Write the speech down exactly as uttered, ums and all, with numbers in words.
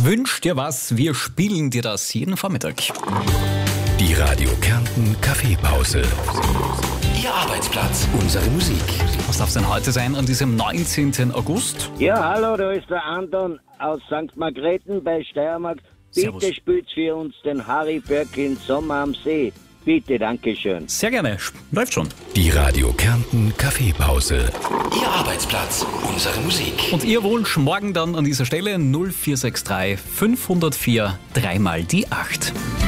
Wünsch dir was, wir spielen dir das jeden Vormittag. Die Radio Kärnten Kaffeepause. Ihr Arbeitsplatz, unsere Musik. Was darf es denn heute sein an diesem neunzehnten August? Ja, hallo, da ist der Anton aus Sankt Margrethen bei Steiermark. Bitte Servus. spielt für uns den Harry Börkin Sommer am See. Bitte, Dankeschön. Sehr gerne, läuft schon. Die Radio Kärnten Kaffeepause. Ihr Arbeitsplatz, unsere Musik. Und Ihr Wunsch morgen dann an dieser Stelle null vier sechs drei fünf null vier dreimal die acht.